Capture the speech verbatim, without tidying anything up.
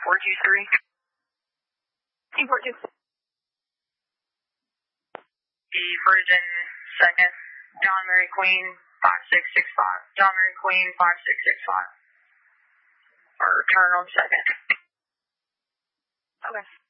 four two three. Team four two. The Virgin second, John Mary Queen, five six six five. John Mary Queen, five six six five. Or turn on second. Okay.